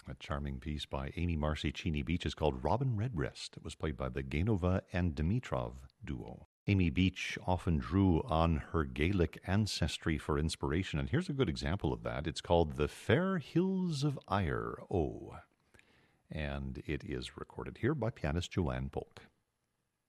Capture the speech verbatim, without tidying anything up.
A charming piece by Amy Marcy Cheney Beach is called Robin Redbreast. It was played by the Gainova and Dimitrov duo. Amy Beach often drew on her Gaelic ancestry for inspiration, and here's a good example of that. It's called The Fair Hills of Ayr, O, and it is recorded here by pianist Joanne Polk.